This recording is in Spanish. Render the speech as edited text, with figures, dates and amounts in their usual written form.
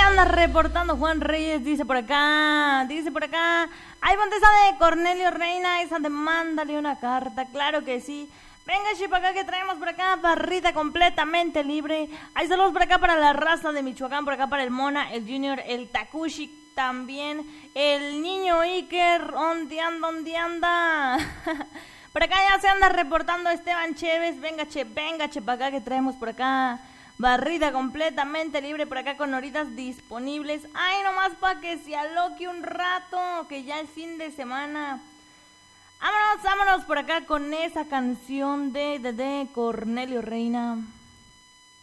anda reportando Juan Reyes, dice por acá. Hay contesta de Cornelio Reina, esa de mándale una carta, claro que sí. Venga, para acá que traemos por acá, barrita completamente libre. Hay saludos por acá para la raza de Michoacán, por acá para el Mona, el Junior, el Takushi también, el niño Iker, ¿dónde anda? Por acá ya se anda reportando Esteban Chévez, venga, para acá que traemos por acá. Barrida completamente libre por acá con horitas disponibles. Ay, nomás para que se aloque un rato, que ya es fin de semana. Vámonos por acá con esa canción de Cornelio Reina.